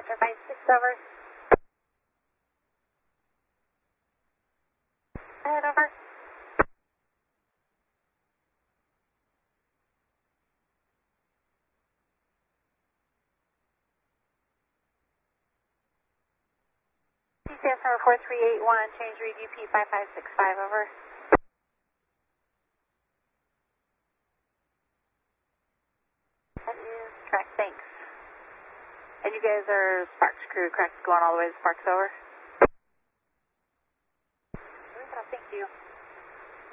Roger, 56 over. Head over. TCS number 4381, change read UP 5565, over. That is correct, thanks. And you guys are Sparks crew, correct? Going all the way to Sparks, over?